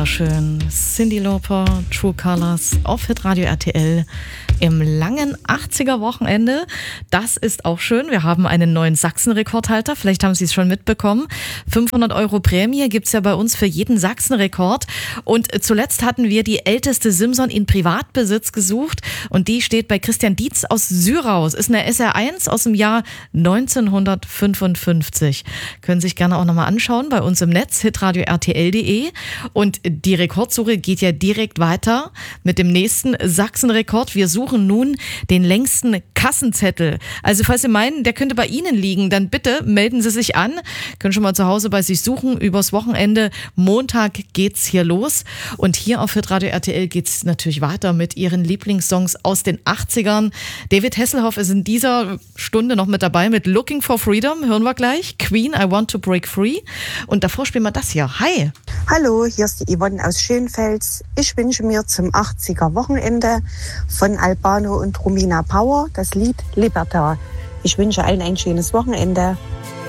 wunderschön. Cyndi Lauper, True Colors auf Hitradio RTL im langen 80er-Wochenende. Das ist auch schön. Wir haben einen neuen Sachsen-Rekordhalter. Vielleicht haben Sie es schon mitbekommen. 500 € Prämie gibt's ja bei uns für jeden Sachsen-Rekord. Und zuletzt hatten wir die älteste Simson in Privatbesitz gesucht. Und die steht bei Christian Dietz aus Syraus. Ist eine SR1 aus dem Jahr 1955. Können Sie sich gerne auch nochmal anschauen bei uns im Netz, hitradio rtl.de. Und die Rekordsuche geht ja direkt weiter mit dem nächsten Sachsen-Rekord. Wir suchen nun den längsten Kassenzettel. Also falls Sie meinen, der könnte bei Ihnen liegen, dann bitte melden Sie sich an. Können schon mal zu Hause bei sich suchen. Übers Wochenende, Montag geht's hier los. Und hier auf Hitradio RTL geht's natürlich weiter mit Ihren Lieblingssongs aus den 80ern. David Hasselhoff ist in dieser Stunde noch mit dabei mit Looking for Freedom. Hören wir gleich. Queen, I Want to Break Free. Und davor spielen wir das hier. Hi! Hallo, hier ist die Yvonne aus Schönfels. Ich wünsche mir zum 80er-Wochenende von Albano und Romina Power das Lied Liberta. Ich wünsche allen ein schönes Wochenende.